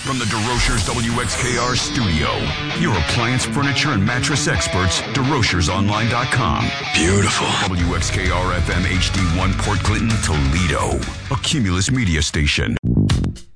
From the DeRocher's WXKR studio, your appliance, furniture, and mattress experts, DeRochersOnline.com. Beautiful. WXKR FM HD1 Port Clinton, Toledo. A Cumulus media station.